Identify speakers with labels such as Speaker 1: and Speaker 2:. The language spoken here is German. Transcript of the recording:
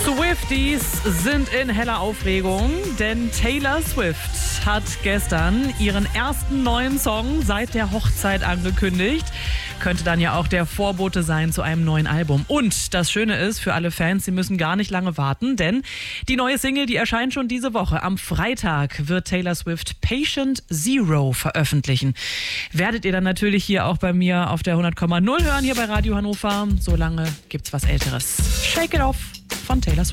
Speaker 1: Swifties sind in heller Aufregung, denn Taylor Swift hat gestern ihren ersten neuen Song seit der Hochzeit angekündigt. Könnte dann ja auch der Vorbote sein zu einem neuen Album. Und das Schöne ist für alle Fans, sie müssen gar nicht lange warten, denn die neue Single, die erscheint schon diese Woche. Am Freitag wird Taylor Swift Patient Zero veröffentlichen. Werdet ihr dann natürlich hier auch bei mir auf der 100,0 hören, hier bei Radio Hannover. Solange gibt's was Älteres. Shake It Off von Taylor Swift.